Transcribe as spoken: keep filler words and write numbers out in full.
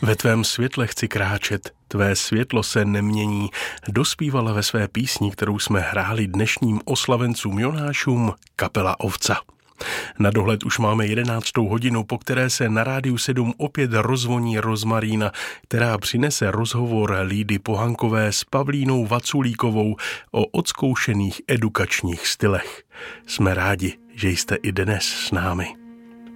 Ve tvém světle chci kráčet, tvé světlo se nemění, dospívala ve své písni, kterou jsme hráli dnešním oslavencům Jonášům, kapela Ovca. Na dohled už máme jedenáctou hodinu, po které se na Rádiu sedm opět rozvoní rozmarína, která přinese rozhovor Lídy Pohankové s Pavlínou Vaculíkovou o odzkoušených edukačních stylech. Jsme rádi, že jste i dnes s námi.